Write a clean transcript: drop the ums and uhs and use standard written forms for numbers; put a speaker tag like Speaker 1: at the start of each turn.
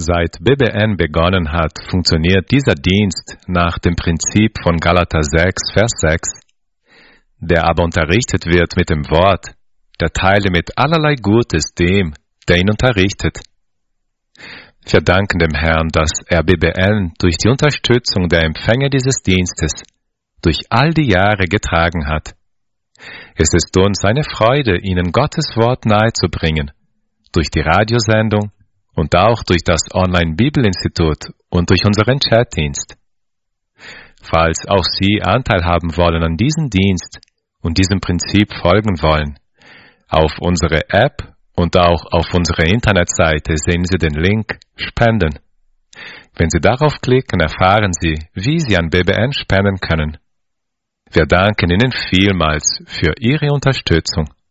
Speaker 1: Seit BBN begonnen hat, funktioniert dieser Dienst nach dem Prinzip von Galater 6, Vers 6. Der aber unterrichtet wird mit dem Wort, der teile mit allerlei Gutes dem, der ihn unterrichtet. Wir danken dem Herrn, dass er BBN durch die Unterstützung der Empfänger dieses Dienstes durch all die Jahre getragen hat. Es ist uns eine Freude, Ihnen Gottes Wort nahezubringen, durch die Radiosendung und auch durch das Online-Bibelinstitut und durch unseren Chatdienst. Falls auch Sie Anteil haben wollen an diesem Dienst und diesem Prinzip folgen wollen, auf unsere App und auch auf unserer Internetseite sehen Sie den Link Spenden. Wenn Sie darauf klicken, erfahren Sie, wie Sie an BBN spenden können. Wir danken Ihnen vielmals für Ihre Unterstützung.